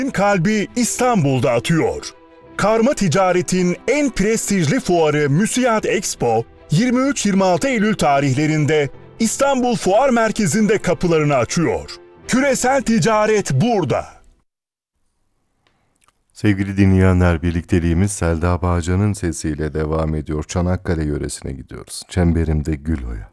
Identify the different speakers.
Speaker 1: Kalbi İstanbul'da atıyor. Karma ticaretin en prestijli fuarı Müsiyat Expo 23-26 Eylül tarihlerinde İstanbul Fuar Merkezi'nde kapılarını açıyor. Küresel ticaret burada.
Speaker 2: Sevgili dinleyenler, birlikteliğimiz Selda Bağcan'ın sesiyle devam ediyor. Çanakkale yöresine gidiyoruz. Çemberimde Gül Oya.